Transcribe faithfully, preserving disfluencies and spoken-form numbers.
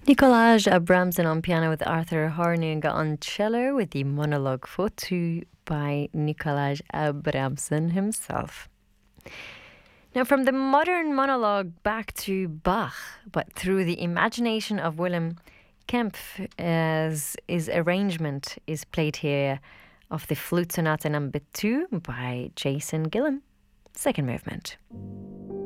Nicolaj Abramson on piano with Arthur Horniga on cello with the monologue Fotu by Nicolaj Abramson himself. Now, from the modern monologue back to Bach, but through the imagination of Willem Kempf, as his arrangement is played here of the Flute Sonata number two by Jason Gillam. Second movement.